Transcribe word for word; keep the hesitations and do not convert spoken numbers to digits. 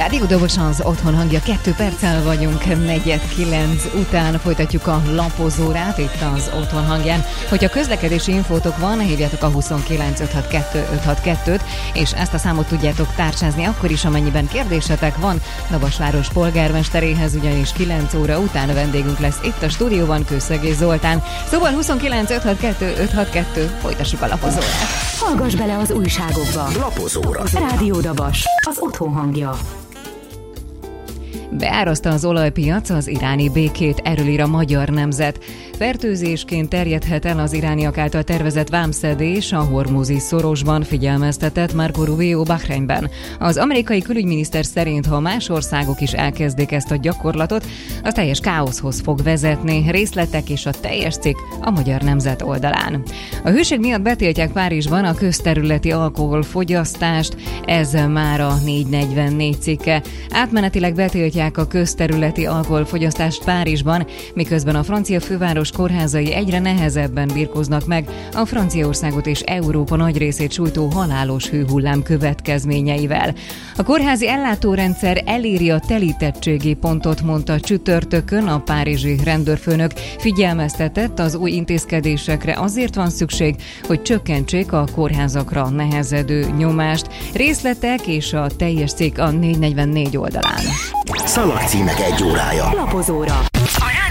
Rádió Dobos az otthon hangja, kettő perccel vagyunk, negyed kilenc után folytatjuk a lapozórát itt az otthon hangján. Hogyha közlekedési infótok van, hívjátok a huszonkilenc öt hat kettő öt hat kettőt, és ezt a számot tudjátok tárcsázni akkor is, amennyiben kérdésetek van Dobosváros polgármesteréhez, ugyanis kilenc óra után a vendégünk lesz itt a stúdióban, Kőszegély Zoltán. Szóval huszonkilenc öt hat kettő öt hat kettő, folytassuk a lapozórát. Hallgass bele az újságokba. Lapozóra. Rádió Dobos, az otthon hangja. Beáraszta az olajpiac az iráni békét, erről ír a Magyar Nemzet. Fertőzésként terjedhet el az irániak által tervezett vámszedés a hormuzi szorosban, figyelmeztetett Marco Rubio Bahreinben. Az amerikai külügyminiszter szerint, ha más országok is elkezdik ezt a gyakorlatot, az teljes káoszhoz fog vezetni. Részletek és a teljes cikk a Magyar Nemzet oldalán. A hőség miatt betiltják Párizsban a közterületi alkoholfogyasztást, ez már a négy negyvennégy cikke. Átmenetileg betiltják a közterületi alkoholfogyasztást Párizsban, miközben a francia főváros kórházai egyre nehezebben birkóznak meg a Franciaországot és Európa nagy részét sújtó halálos hőhullám következményeivel. A kórházi ellátórendszer eléri a telítettségi pontot, mondta csütörtökön a párizsi rendőrfőnök. Figyelmeztetett, az új intézkedésekre azért van szükség, hogy csökkentsék a kórházakra nehezedő nyomást. Részletek és a teljes cikk a négy negyvennégy oldalán. Szalagcímek egy órája. Lapozóra.